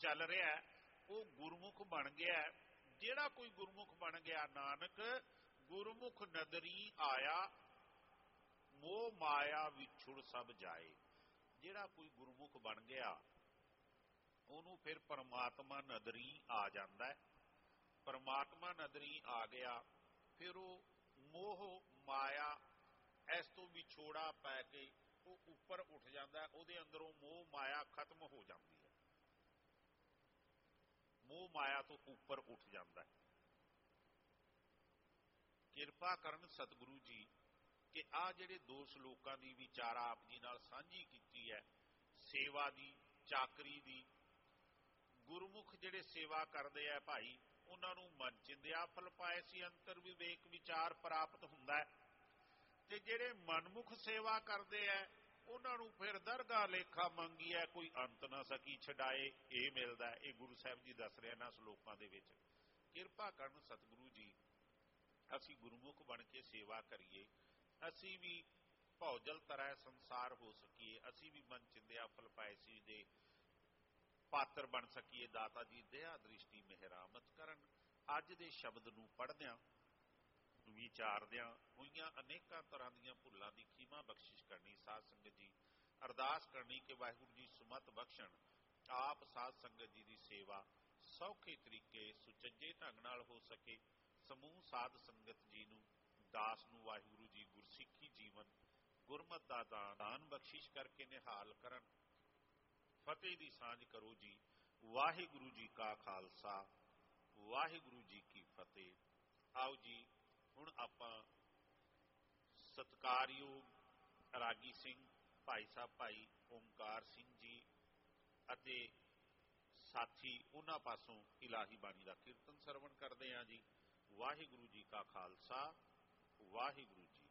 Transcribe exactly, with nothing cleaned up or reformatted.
ਚੱਲ ਰਿਹਾ ਉਹ ਗੁਰਮੁਖ ਬਣ ਗਿਆ। ਜਿਹੜਾ ਕੋਈ ਗੁਰਮੁਖ ਬਣ ਗਿਆ, ਨਾਨਕ ਗੁਰਮੁਖ ਨਦਰੀ ਆਇਆ, ਮੋਹ ਮਾਇਆ ਵਿਛੁੜ ਸਭ ਜਾਏ। ਜਿਹੜਾ ਕੋਈ ਗੁਰਮੁਖ ਬਣ ਗਿਆ ਉਹਨੂੰ ਫਿਰ ਪਰਮਾਤਮਾ ਨਦਰੀ ਆ ਜਾਂਦਾ ਹੈ। ਪਰਮਾਤਮਾ ਨਦਰੀ ਆ ਗਿਆ, ਫਿਰ ਉਹ ਮੋਹ ਮਾਇਆ ਇਸ ਤੋਂ ਵਿਛੋੜਾ ਪੈ ਕੇ ਉਹ ਉੱਪਰ ਉੱਠ ਜਾਂਦਾ। ਉਹਦੇ ਅੰਦਰੋਂ ਮੋਹ ਮਾਇਆ ਖਤਮ ਹੋ ਜਾਂਦੀ ਹੈ, ਮੋਹ ਮਾਇਆ ਤੋਂ ਉੱਪਰ ਉੱਠ ਜਾਂਦਾ ਹੈ। ਕਿਰਪਾ ਕਰਨ ਸਤਿਗੁਰੂ ਜੀ ਕਿ ਆਹ ਜਿਹੜੇ ਦੋ ਸ਼ਲੋਕਾਂ ਦੀ ਵਿਚਾਰ ਆਪ ਜੀ ਨਾਲ ਸਾਂਝੀ ਕੀਤੀ ਹੈ, ਸੇਵਾ ਦੀ, ਚਾਕਰੀ ਦੀ। ਗੁਰਮੁਖ ਜਿਹੜੇ ਸੇਵਾ ਕਰਦੇ ਆ ਭਾਈ, ਉਹਨਾਂ ਨੂੰ ਮਨ ਚਿੰਦਿਆ ਫਲ ਪਾਏ ਸੀ ਅੰਤਰ ਵਿਵੇਕ ਵਿਚਾਰ ਪ੍ਰਾਪਤ ਹੁੰਦਾ ਹੈ। ਤੇ ਜਿਹੜੇ ਮਨਮੁਖ ਸੇਵਾ ਕਰਦੇ ਆ ਉਹਨਾਂ ਨੂੰ ਫਿਰ ਦਰਗਾਹ ਲੇਖਾ ਮੰਗੀ ਹੈ, ਕੋਈ ਅੰਤ ਨਾ ਸਕੀ ਛਡਾਏ, ਇਹ ਮਿਲਦਾ। ਇਹ ਗੁਰੂ ਸਾਹਿਬ ਜੀ ਦੱਸ ਰਹੇ ਇਹਨਾਂ ਸ਼ਲੋਕਾਂ ਦੇ ਵਿੱਚ। ਕਿਰਪਾ ਕਰਨ ਸਤਿਗੁਰੂ ਜੀ ਅਸੀਂ ਗੁਰਮੁਖ ਬਣ ਕੇ ਸੇਵਾ ਕਰੀਏ, ਅਸੀਂ ਵੀ ਭੌਜਲ ਤਰ੍ਹਾਂ ਸੰਸਾਰ ਹੋ ਸਕੀਏ, ਅਸੀਂ ਵੀ ਮਨ ਚਿੰਦਿਆ ਫਲ ਪਾਏ ਸੀ ਦੇ ਪਾਤਰ ਬਣ ਸਕੀਏ। ਦਾਤਾ ਜੀ ਦਇਆ ਦ੍ਰਿਸ਼ਟੀ ਮਿਹਰਾਮਤ ਕਰਨ। ਅੱਜ ਦੇ ਸ਼ਬਦ ਨੂੰ ਪੜ੍ਹਦਿਆਂ ਵਿਚਾਰਦਿਆਂ ਹੋਈਆਂ ਅਨੇਕਾਂ ਤਰ੍ਹਾਂ ਦੀਆਂ ਭੁੱਲਾਂ ਦੀ ਖੀਮਾ ਬਖਸ਼ਿਸ਼ ਕਰਨੀ। ਸਾਧ ਸੰਗਤ ਜੀ ਅਰਦਾਸ ਕਰਨੀ ਕਿ ਵਾਹਿਗੁਰੂ ਜੀ ਸੁਮਤ ਬਖਸ਼ਣ, ਆਪ ਸਾਧ ਸੰਗਤ ਜੀ ਦੀ ਸੇਵਾ ਸੌਖੇ ਤਰੀਕੇ ਸੁਚੱਜੇ ਢੰਗ ਨਾਲ ਹੋ ਸਕੇ। ਸਮੂਹ ਸਾਧ ਸੰਗਤ ਜੀ ਨੂੰ, ਦਾਸ ਨੂੰ ਵਾਹਿਗੁਰੂ ਜੀ ਗੁਰਸਿੱਖੀ ਜੀਵਨ ਗੁਰਮਤਿ ਦਾ ਦਾਨ ਬਖਸ਼ਿਸ਼ ਕਰਕੇ ਨਿਹਾਲ ਕਰਨ। ਫਤਿਹ ਦੀ ਸਾਂਝ ਕਰੋ ਜੀ। ਵਾਹਿਗੁਰੂ ਜੀ ਕਾ ਖਾਲਸਾ, ਵਾਹਿਗੁਰੂ ਜੀ ਕੀ ਫਤਿਹ। ਆਓ ਜੀ ਹੁਣ ਆਪਾਂ ਸਤਿਕਾਰਯੋਗ ਰਾਗੀ ਸਿੰਘ ਭਾਈ ਸਾਹਿਬ ਭਾਈ ਓਮਕਾਰ ਸਿੰਘ ਜੀ ਅਤੇ ਸਾਥੀ ਉਹਨਾਂ ਪਾਸੋਂ ਇਲਾਹੀ ਬਾਣੀ ਦਾ ਕੀਰਤਨ ਸਰਵਣ ਕਰਦੇ ਹਾਂ ਜੀ। ਵਾਹਿਗੁਰੂ ਜੀ ਕਾ ਖਾਲਸਾ, ਵਾਹਿਗੁਰੂ ਜੀ